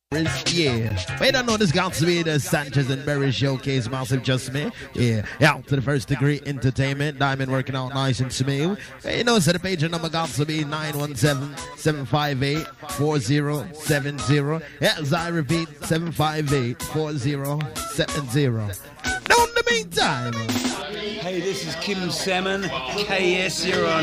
Yeah, we don't know this got to be the Sanchez and Berry Showcase, massive just me. Yeah, out to the First Degree Entertainment. Diamond working out nice and smooth. You know, so the page number got to be 917-758-4070. As I repeat, 758-4070. Now, in the meantime. Hey, this is Kim Salmon, KS here on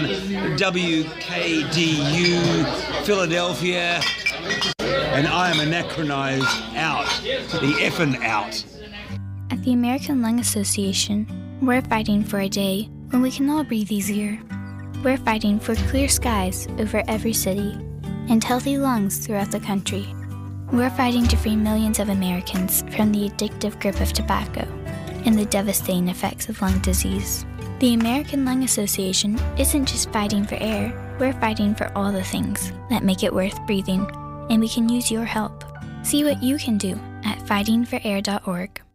WKDU, Philadelphia. And I am anachronized out, the effing out. At the American Lung Association, we're fighting for a day when we can all breathe easier. We're fighting for clear skies over every city and healthy lungs throughout the country. We're fighting to free millions of Americans from the addictive grip of tobacco and the devastating effects of lung disease. The American Lung Association isn't just fighting for air, we're fighting for all the things that make it worth breathing. And we can use your help. See what you can do at fightingforair.org.